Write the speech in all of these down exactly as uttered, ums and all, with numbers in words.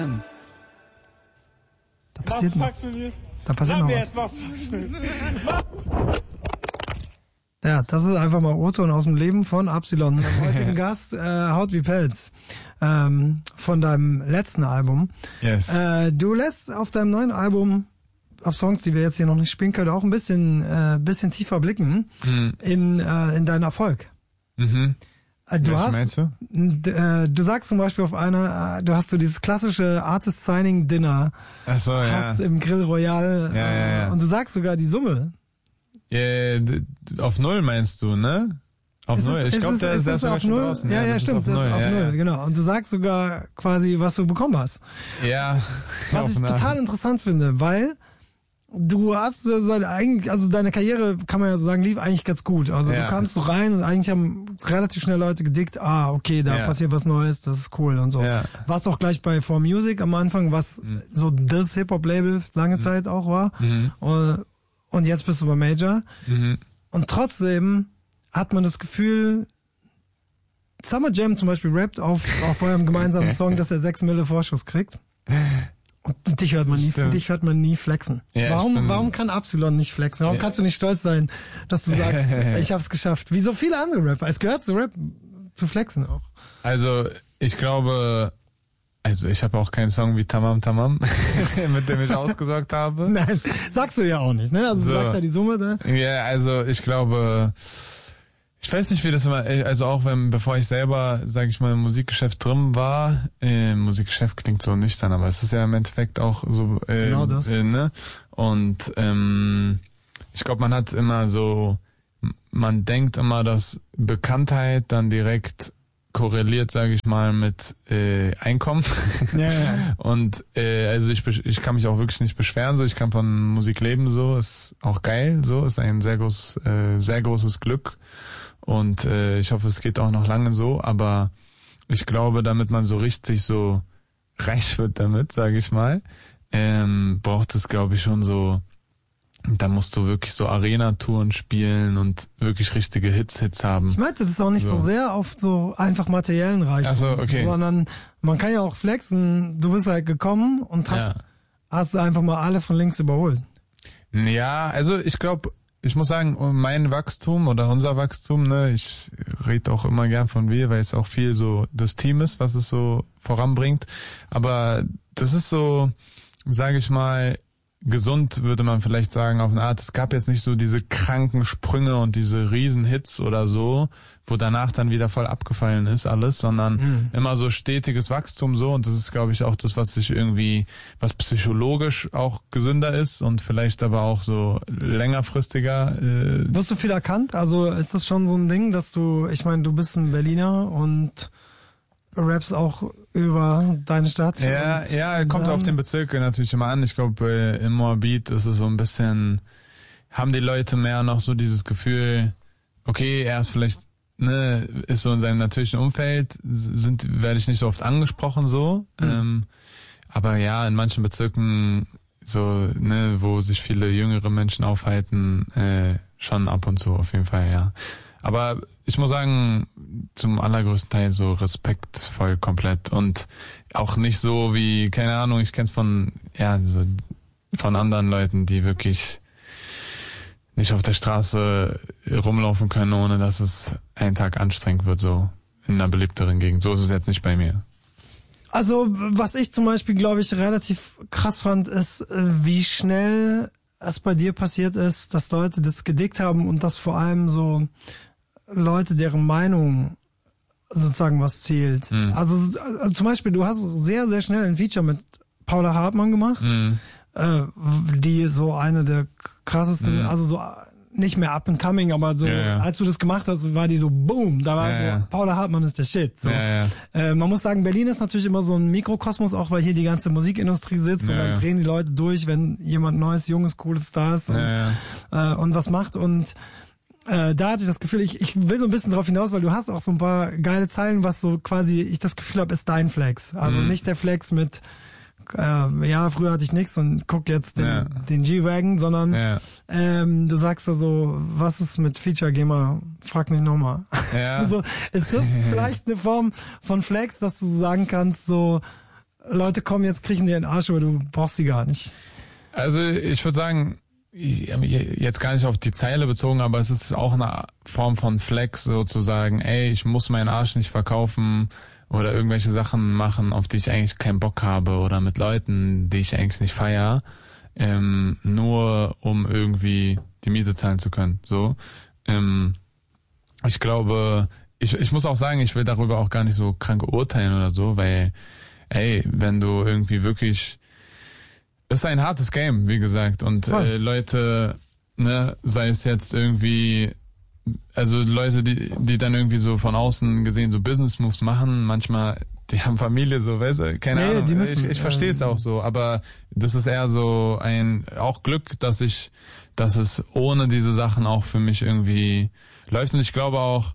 Da passiert noch. Da passiert noch was. was. Ja, das ist einfach mal O-Ton aus dem Leben von Absilon. Dem heutigen Gast, äh, Haut wie Pelz, ähm, von deinem letzten Album. Yes. Äh, du lässt auf deinem neuen Album, auf Songs, die wir jetzt hier noch nicht spielen können, auch ein bisschen, äh, bisschen tiefer blicken mhm. in, äh, in deinen Erfolg. Mhm. Äh, du Was hast, meinst du? D- äh, du sagst zum Beispiel auf einer, äh, du hast so dieses klassische Artist Signing Dinner, Ach so, ja. hast im Grill Royal, Ja, ja, ja. äh, und du sagst sogar die Summe. Ja, d- d- auf Null meinst du, ne? Auf Ist Null. es- Ich ist glaube, es- der ist ist es erst sogar auf schon Null? draußen. Ja, ja, das stimmt, ist auf Null. das ist auf ja, Null, ja. genau. Und du sagst sogar quasi, was du bekommen hast. Ja. Was auf ich einer- total interessant finde, weil du hast so so eigentlich, also deine Karriere, kann man ja so sagen, lief eigentlich ganz gut. Also Ja. du kamst so rein und eigentlich haben relativ schnell Leute gedickt, ah, okay, da Ja. passiert was Neues, das ist cool und so. Ja. Warst auch gleich bei For Music am Anfang, was Mhm. so das Hip-Hop-Label lange Zeit auch war. Mhm. Und, und jetzt bist du bei Major. Mhm. Und trotzdem hat man das Gefühl, Summer Jam zum Beispiel rappt auf, auf eurem gemeinsamen Song, dass er sechs Mille Vorschuss kriegt. Und dich hört man nie, Stimmt. dich hört man nie flexen. Ja, ich warum, bin- warum kann Absilon nicht flexen? Warum Ja. kannst du nicht stolz sein, dass du sagst, ich hab's geschafft? Wie so viele andere Rapper. Es gehört zu Rap, zu flexen auch. Also, ich glaube, also ich habe auch keinen Song wie Tamam Tamam, mit dem ich ausgesorgt habe. Nein, sagst du ja auch nicht, ne? Also du So. sagst ja die Summe da. Ja, also ich glaube, ich weiß nicht, wie das immer, also auch wenn, bevor ich selber, sage ich mal, im Musikgeschäft drin war, äh, Musikgeschäft klingt so nüchtern, aber es ist ja im Endeffekt auch so, äh, Genau das. Äh, ne? Und ähm, ich glaube, man hat immer so, man denkt immer, dass Bekanntheit dann direkt korreliert, sage ich mal, mit äh, Einkommen. Ja, ja. Und äh, also ich besch- ich kann mich auch wirklich nicht beschweren, so ich kann von Musik leben, so ist auch geil, so ist ein sehr groß äh, sehr großes Glück und äh, ich hoffe, es geht auch noch lange so, aber ich glaube, damit man so richtig so reich wird damit, sage ich mal, ähm, braucht es, glaube ich, schon so, da musst du wirklich so Arena-Touren spielen und wirklich richtige Hits Hits haben. Ich meinte, das ist auch nicht so, So. sehr auf so einfach materiellen Reichtum. Ach so, okay. Sondern man kann ja auch flexen, du bist halt gekommen und hast, Ja. hast einfach mal alle von links überholt. Ja, also ich glaube, ich muss sagen, mein Wachstum oder unser Wachstum, ne, ich rede auch immer gern von wir, weil es auch viel so das Team ist, was es so voranbringt. Aber das ist so, sage ich mal, gesund, würde man vielleicht sagen, auf eine Art. Es gab jetzt nicht so diese kranken Sprünge und diese Riesenhits oder so, wo danach dann wieder voll abgefallen ist alles, sondern Mhm. immer so stetiges Wachstum so, und das ist, glaube ich, auch das, was sich irgendwie, was psychologisch auch gesünder ist und vielleicht aber auch so längerfristiger. Äh, Wirst du viel erkannt? Also ist das schon so ein Ding, dass du, ich meine, du bist ein Berliner und rappst auch über deine Stadt. Ja, und ja, kommt dann- auf den Bezirk natürlich immer an. Ich glaube, äh, im Moabit ist es so ein bisschen, haben die Leute mehr noch so dieses Gefühl, okay, er ist vielleicht, ne, ist so in seinem natürlichen Umfeld, sind, werde ich nicht so oft angesprochen so. Mhm. Ähm, aber ja, in manchen Bezirken, so, ne, wo sich viele jüngere Menschen aufhalten, äh, schon ab und zu auf jeden Fall, ja. Aber ich muss sagen, zum allergrößten Teil so respektvoll komplett und auch nicht so wie, keine Ahnung, ich kenn's von, ja, so von anderen Leuten, die wirklich nicht auf der Straße rumlaufen können, ohne dass es einen Tag anstrengend wird, so in einer beliebteren Gegend. So ist es jetzt nicht bei mir. Also was ich zum Beispiel, glaube ich, relativ krass fand, ist, äh, wie schnell es bei dir passiert ist, dass Leute das gedickt haben und dass vor allem so Leute, deren Meinung sozusagen was zählt. Mhm. Also, also zum Beispiel, du hast sehr, sehr schnell ein Feature mit Paula Hartmann gemacht, Mhm. äh, die so eine der krassesten, Mhm. also so nicht mehr up and coming, aber so, Ja, ja. als du das gemacht hast, war die so boom, da war Ja, so, ja. Paula Hartmann ist der Shit. So. Ja, ja. Äh, man muss sagen, Berlin ist natürlich immer so ein Mikrokosmos, auch weil hier die ganze Musikindustrie sitzt und Ja, dann ja. drehen die Leute durch, wenn jemand Neues, Junges, Cooles da ist und, Ja, Äh, und was macht. Und äh, da hatte ich das Gefühl, ich, ich will so ein bisschen drauf hinaus, weil du hast auch so ein paar geile Zeilen, was so quasi ich das Gefühl habe, ist dein Flex. Also Mhm. nicht der Flex mit äh, ja, früher hatte ich nix und guck jetzt den, Ja. den G-Wagon, sondern Ja. ähm, du sagst da so, was ist mit Feature, geh mal, frag nicht nochmal. Ja. So, ist das vielleicht eine Form von Flex, dass du sagen kannst, so, Leute kommen jetzt, kriechen dir in den Arsch, aber du brauchst sie gar nicht? Also ich würde sagen, jetzt gar nicht auf die Zeile bezogen, aber es ist auch eine Form von Flex, sozusagen, ey, ich muss meinen Arsch nicht verkaufen oder irgendwelche Sachen machen, auf die ich eigentlich keinen Bock habe oder mit Leuten, die ich eigentlich nicht feiere, ähm, nur um irgendwie die Miete zahlen zu können. So, ähm, ich glaube, ich, ich muss auch sagen, ich will darüber auch gar nicht so krank urteilen oder so, weil, ey, wenn du irgendwie wirklich, es ist ein hartes Game, wie gesagt, und äh, Leute, ne, sei es jetzt irgendwie, also Leute, die die dann irgendwie so von außen gesehen so Business Moves machen, manchmal, die haben Familie, so, weißt du, keine nee, Ahnung, die müssen, ich, ich verstehe es auch so, aber das ist eher so ein, auch Glück, dass ich, dass es ohne diese Sachen auch für mich irgendwie läuft, und ich glaube auch,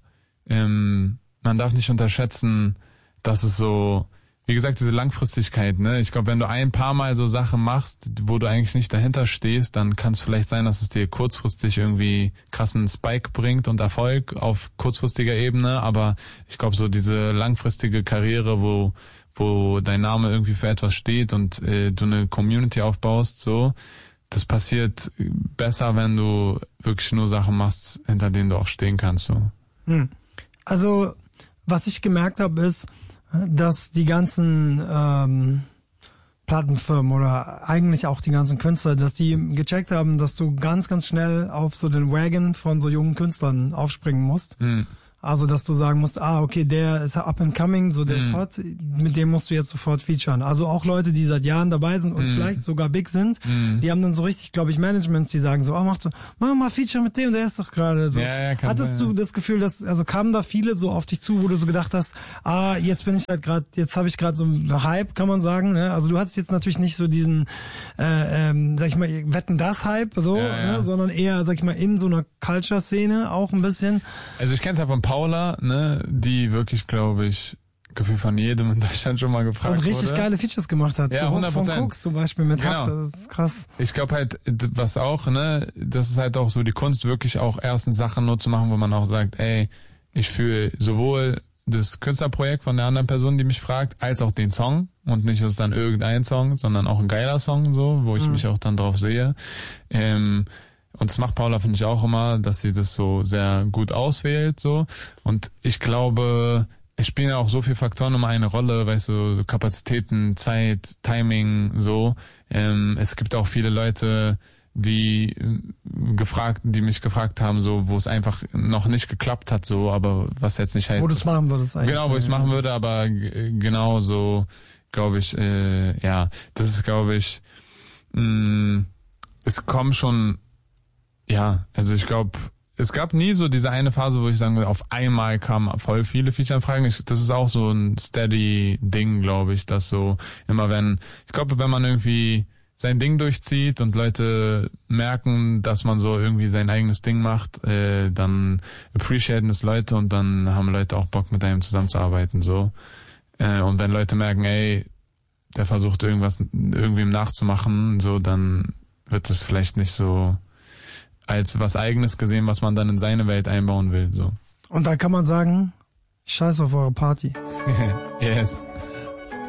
ähm, man darf nicht unterschätzen, dass es so, wie gesagt, diese Langfristigkeit, ne? Ich glaube, wenn du ein paar Mal so Sachen machst, wo du eigentlich nicht dahinter stehst, dann kann es vielleicht sein, dass es dir kurzfristig irgendwie krassen Spike bringt und Erfolg auf kurzfristiger Ebene, aber ich glaube, so diese langfristige Karriere, wo wo dein Name irgendwie für etwas steht und äh, du eine Community aufbaust, so, das passiert besser, wenn du wirklich nur Sachen machst, hinter denen du auch stehen kannst, so. Hm. Also, was ich gemerkt habe, ist, dass die ganzen ähm, Plattenfirmen oder eigentlich auch die ganzen Künstler, dass die gecheckt haben, dass du ganz, ganz schnell auf so den Wagon von so jungen Künstlern aufspringen musst. Mhm. Also, dass du sagen musst, ah, okay, der ist up and coming, so der mm. ist hot, mit dem musst du jetzt sofort featuren. Also auch Leute, die seit Jahren dabei sind und mm. vielleicht sogar big sind, mm. die haben dann so richtig, glaube ich, Managements, die sagen so, oh, mach, mach mal Feature mit dem, der ist doch gerade so. Ja, ja, Hattest sein, du ja. das Gefühl, dass, also kamen da viele so auf dich zu, wo du so gedacht hast, ah, jetzt bin ich halt gerade, jetzt habe ich gerade so einen Hype, kann man sagen, ne? Also du hattest jetzt natürlich nicht so diesen, äh, ähm, sag ich mal, Wetten das Hype, so, ja, ja. Ne? Sondern eher, sag ich mal, in so einer Culture-Szene auch ein bisschen. Also ich kenn's ja von Paula, ne, die wirklich, glaube ich, gefühlt von jedem in Deutschland schon mal gefragt wurde. Und richtig wurde. geile Features gemacht hat. Ja, hundert Prozent. Von Cooks zum Beispiel mit genau. Haft, das ist krass. Ich glaube halt, was auch, ne, das ist halt auch so die Kunst, wirklich auch erstens Sachen nur zu machen, wo man auch sagt, ey, ich fühle sowohl das Künstlerprojekt von der anderen Person, die mich fragt, als auch den Song, und nicht ist dann irgendein Song, sondern auch ein geiler Song, so, wo ich mhm. mich auch dann drauf sehe. Ähm, Und das macht Paula, finde ich, auch immer, dass sie das so sehr gut auswählt, so. Und ich glaube, es spielen ja auch so viele Faktoren immer eine Rolle, weißt du, Kapazitäten, Zeit, Timing, so. Ähm, es gibt auch viele Leute, die gefragt, die mich gefragt haben, so, wo es einfach noch nicht geklappt hat, so, aber was jetzt nicht heißt. Wo du es machen würdest eigentlich. Genau, wo ich es machen würde, aber g- genau so, glaube ich, äh, ja, das ist, glaube ich, mh, es kommen schon. Ja, also ich glaube, es gab nie so diese eine Phase, wo ich sagen würde, auf einmal kamen voll viele Feature-Anfragen. Das ist auch so ein steady Ding, glaube ich, dass so immer wenn, ich glaube, wenn man irgendwie sein Ding durchzieht und Leute merken, dass man so irgendwie sein eigenes Ding macht, äh, dann appreciaten es Leute und dann haben Leute auch Bock, mit einem zusammenzuarbeiten, so. Äh, und wenn Leute merken, ey, der versucht irgendwas irgendwem nachzumachen, so, dann wird es vielleicht nicht so als was Eigenes gesehen, was man dann in seine Welt einbauen will, so. Und da kann man sagen, scheiß auf eure Party. Yes.